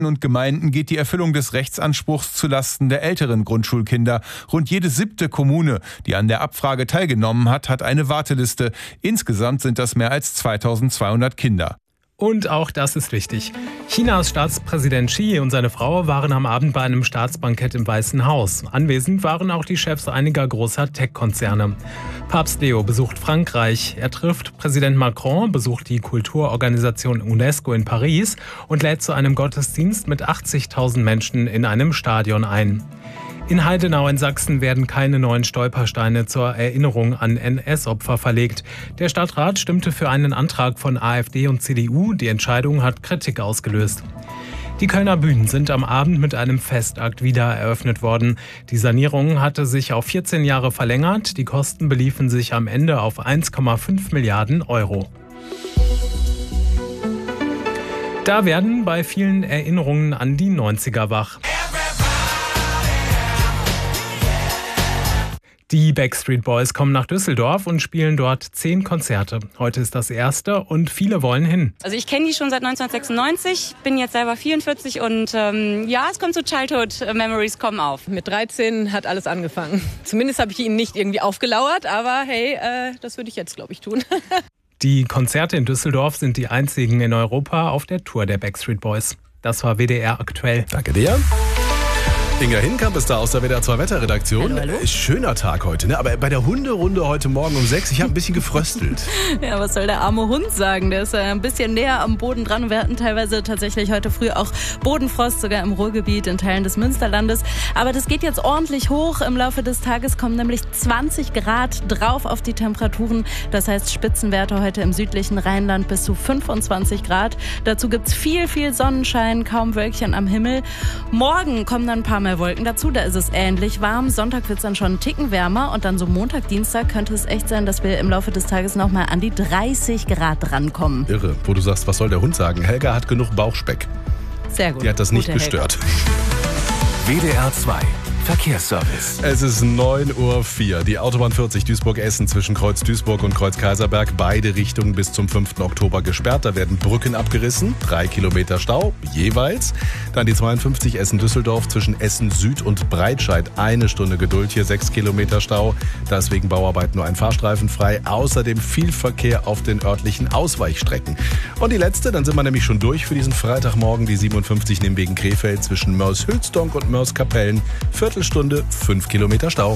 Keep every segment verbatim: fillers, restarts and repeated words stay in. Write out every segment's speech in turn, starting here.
und Gemeinden geht die Erfüllung des Rechtsanspruchs zulasten der älteren Grundschulkinder. Rund jede siebte Kommune, die an der Abfrage teilgenommen hat, hat eine Warteliste. Insgesamt sind das mehr als zweitausendzweihundert Kinder. Und auch das ist wichtig. Chinas Staatspräsident Xi und seine Frau waren am Abend bei einem Staatsbankett im Weißen Haus. Anwesend waren auch die Chefs einiger großer Tech-Konzerne. Papst Leo besucht Frankreich. Er trifft Präsident Macron, besucht die Kulturorganisation UNESCO in Paris und lädt zu einem Gottesdienst mit achtzigtausend Menschen in einem Stadion ein. In Heidenau in Sachsen werden keine neuen Stolpersteine zur Erinnerung an N S-Opfer verlegt. Der Stadtrat stimmte für einen Antrag von AfD und C D U. Die Entscheidung hat Kritik ausgelöst. Die Kölner Bühnen sind am Abend mit einem Festakt wieder eröffnet worden. Die Sanierung hatte sich auf vierzehn Jahre verlängert. Die Kosten beliefen sich am Ende auf eins Komma fünf Milliarden Euro. Da werden bei vielen Erinnerungen an die neunziger wach. Die Backstreet Boys kommen nach Düsseldorf und spielen dort zehn Konzerte. Heute ist das erste und viele wollen hin. Also ich kenne die schon seit neunzehnhundertsechsundneunzig, bin jetzt selber vierundvierzig und ähm, ja, es kommt so Childhood Memories kommen auf. Mit dreizehn hat alles angefangen. Zumindest habe ich ihnen nicht irgendwie aufgelauert, aber hey, äh, das würde ich jetzt, glaube ich, tun. Die Konzerte in Düsseldorf sind die einzigen in Europa auf der Tour der Backstreet Boys. Das war W D R aktuell. Danke dir. Inga Hinkamp ist da aus der W D R zwei Wetterredaktion. Hallo, hallo. Schöner Tag heute, ne? Aber bei der Hunderunde heute Morgen um sechs, ich habe ein bisschen gefröstelt. Ja, was soll der arme Hund sagen? Der ist ein bisschen näher am Boden dran. Wir hatten teilweise tatsächlich heute früh auch Bodenfrost, sogar im Ruhrgebiet, in Teilen des Münsterlandes. Aber das geht jetzt ordentlich hoch. Im Laufe des Tages kommen nämlich zwanzig Grad drauf auf die Temperaturen. Das heißt Spitzenwerte heute im südlichen Rheinland bis zu fünfundzwanzig Grad. Dazu gibt's viel, viel Sonnenschein, kaum Wölkchen am Himmel. Morgen kommen dann ein paar mehr Wolken dazu, da ist es ähnlich warm. Sonntag wird es dann schon einen Ticken wärmer und dann so Montag, Dienstag könnte es echt sein, dass wir im Laufe des Tages nochmal an die dreißig Grad rankommen. Irre, wo du sagst, was soll der Hund sagen? Helga hat genug Bauchspeck. Sehr gut. Die hat das nicht Gute gestört. W D R zwei Verkehrsservice. Es ist neun Uhr vier. Die Autobahn vierzig Duisburg-Essen zwischen Kreuz Duisburg und Kreuz Kaiserberg. Beide Richtungen bis zum fünften Oktober gesperrt. Da werden Brücken abgerissen. Drei Kilometer Stau jeweils. Dann die zweiundfünfzig Essen-Düsseldorf zwischen Essen Süd und Breitscheid. Eine Stunde Geduld hier. Sechs Kilometer Stau. Da ist wegen Bauarbeit nur ein Fahrstreifen frei. Außerdem viel Verkehr auf den örtlichen Ausweichstrecken. Und die letzte, dann sind wir nämlich schon durch für diesen Freitagmorgen. Die siebenundfünfzig Nürnberg Krefeld zwischen Mörs-Hülsdonk und Mörs-Kapellen. Viertelstunde, fünf Kilometer Stau.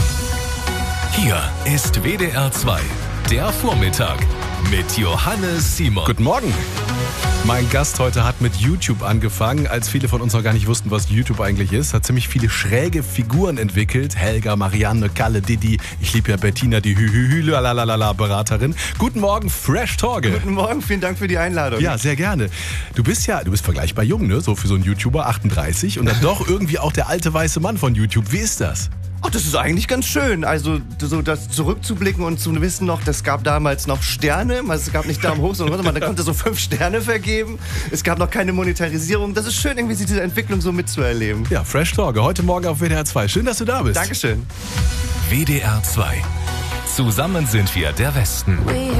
Hier ist W D R zwei, der Vormittag mit Johannes Simon. Guten Morgen. Mein Gast heute hat mit YouTube angefangen, als viele von uns noch gar nicht wussten, was YouTube eigentlich ist. Hat ziemlich viele schräge Figuren entwickelt. Helga, Marianne, Kalle, Didi. Ich liebe ja Bettina, die Hü-Hü-Hü-Lalalala-Beraterin. Guten Morgen, Fresh Torge. Guten Morgen, vielen Dank für die Einladung. Ja, sehr gerne. Du bist ja, du bist vergleichbar jung, ne? So für so einen YouTuber, achtunddreißig. Und dann doch irgendwie auch der alte weiße Mann von YouTube. Wie ist das? Ach, das ist eigentlich ganz schön. Also so das zurückzublicken und zu wissen noch, das gab damals noch Sterne. Also, es gab nicht Daumen hoch, sondern man konnte so fünf Sterne vergeben. Es gab noch keine Monetarisierung. Das ist schön, irgendwie diese Entwicklung so mitzuerleben. Ja, Fresh Torge, heute Morgen auf W D R zwei. Schön, dass du da bist. Dankeschön. W D R zwei. Zusammen sind wir der Westen.